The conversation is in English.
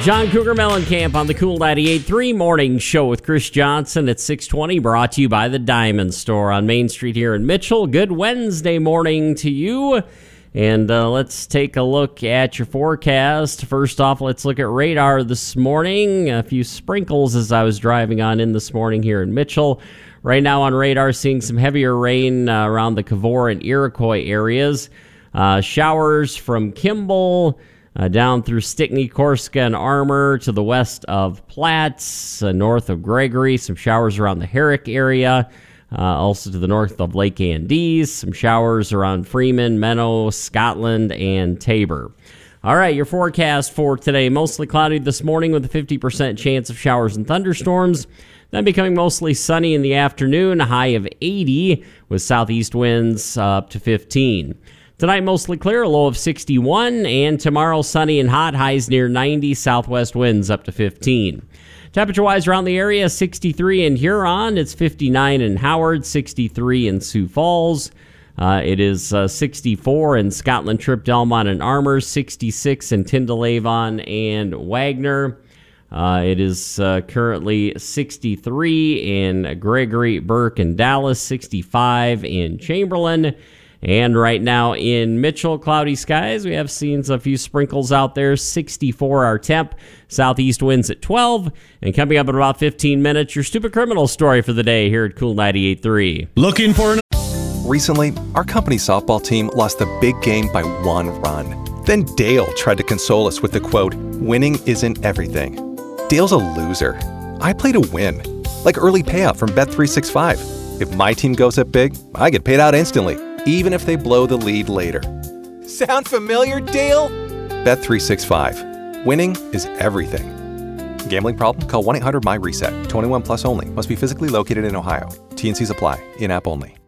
John Cougar Mellencamp on the Cool 98.3 Morning Show with Chris Johnson at 6:20, brought to you by the Diamond Store on Main Street here in Mitchell. Good Wednesday morning to you. And let's take a look at your forecast. First off, let's look at radar this morning. A few sprinkles as I was driving on in this morning here in Mitchell. Right now on radar, seeing some heavier rain around the Cavour and Iroquois areas. Showers from Kimball down through Stickney, Corsica, and Armour to the west of Platts, north of Gregory. Some showers around the Herrick area. Also to the north of Lake Andes. Some showers around Freeman, Menno, Scotland, and Tabor. All right, your forecast for today. Mostly cloudy this morning with a 50% chance of showers and thunderstorms. Then becoming mostly sunny in the afternoon, a high of 80 with southeast winds up to 15. Tonight, mostly clear, a low of 61, and tomorrow, sunny and hot, highs near 90, southwest winds up to 15. Temperature-wise around the area, 63 in Huron, it's 59 in Howard, 63 in Sioux Falls. It is 64 in Scotland, Trip, Delmont, and Armour, 66 in Tyndall, Avon, and Wagner. It is currently 63 in Gregory, Burke, and Dallas, 65 in Chamberlain. And right now in Mitchell, cloudy skies. We have seen a few sprinkles out there. 64 our temp. Southeast winds at 12. And coming up in about 15 minutes, your stupid criminal story for the day here at Cool 98.3. Looking for an... Recently, our company softball team lost the big game by 1 run. Then Dale tried to console us with the quote, "Winning isn't everything." Dale's a loser. I play to win. Like early payout from Bet365. If my team goes up big, I get paid out instantly, even if they blow the lead later. Sound familiar, Dale? Bet365. Winning is everything. Gambling problem? Call 1-800-MY-RESET. 21 plus only. Must be physically located in Ohio. T&Cs apply. In-app only.